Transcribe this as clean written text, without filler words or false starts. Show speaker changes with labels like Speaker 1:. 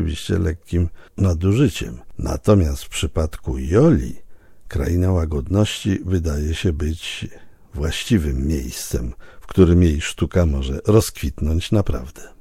Speaker 1: oczywiście lekkim nadużyciem. Natomiast w przypadku Joli Kraina Łagodności wydaje się być właściwym miejscem, w którym jej sztuka może rozkwitnąć naprawdę.